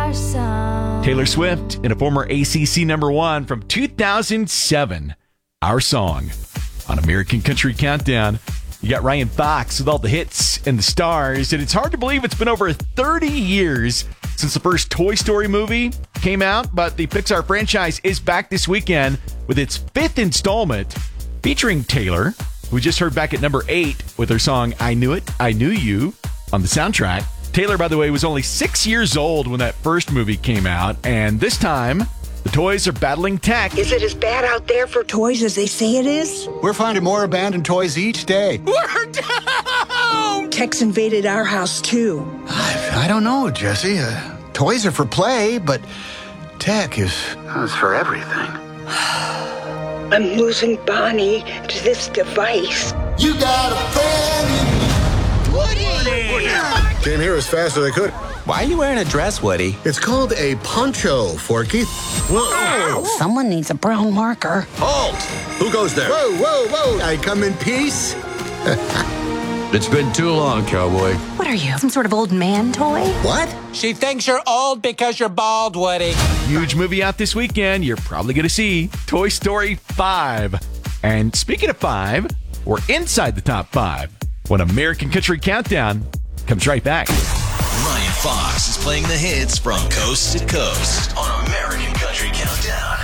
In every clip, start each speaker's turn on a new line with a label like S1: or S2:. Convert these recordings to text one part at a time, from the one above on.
S1: our song.
S2: Taylor Swift in a former ACC #1 from 2007. Our Song on American Country Countdown. You got Ryan Fox with all the hits and the stars, and it's hard to believe it's been over 30 years since the first Toy Story movie came out, but the Pixar franchise is back this weekend with its 5th installment featuring Taylor, who we just heard back at number 8 with her song I Knew It, I Knew You on the soundtrack. Taylor, by the way, was only 6 years old when that first movie came out, and this time the toys are battling tech.
S3: Is it as bad out there for toys as they say it is?
S4: We're finding more abandoned toys each day.
S3: We're down! Tech's invaded our house, too.
S4: I don't know, Jesse. Toys are for play, but tech is for everything.
S3: I'm losing Bonnie to this device.
S5: You got a friend.
S4: Woody!
S5: Came here as fast as I could.
S6: Why are you wearing a dress, Woody?
S5: It's called a poncho, Forky. Whoa!
S3: Someone needs a brown marker.
S5: Halt! Who goes there? Whoa, whoa, whoa! I come in peace.
S6: It's been too long, cowboy.
S7: What are you, some sort of old man toy?
S5: What?
S6: She thinks you're old because you're bald, Woody.
S2: Huge movie out this weekend. You're probably going to see Toy Story 5. And speaking of 5, we're inside the top 5 when American Country Countdown comes right back.
S8: Ryan Fox is playing the hits from coast to coast on American Country Countdown.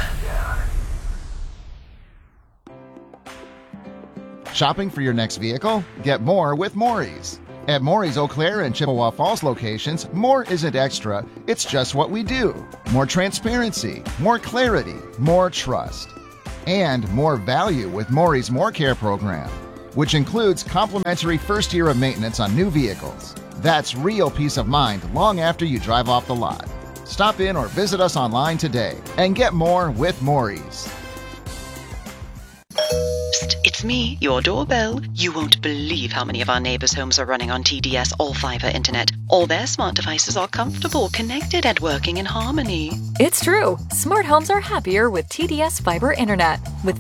S9: Shopping for your next vehicle? Get more with Maury's. At Maury's Eau Claire and Chippewa Falls locations, more isn't extra, it's just what we do. More transparency, more clarity, more trust. And more value with Maury's More Care program, which includes complimentary first year of maintenance on new vehicles. That's real peace of mind long after you drive off the lot. Stop in or visit us online today and get more with Maury's.
S10: Psst, it's me, your doorbell. You won't believe how many of our neighbors' homes are running on TDS All-Fiber Internet. All their smart devices are comfortable, connected, and working in harmony.
S1: It's true. Smart homes are happier with TDS Fiber Internet. With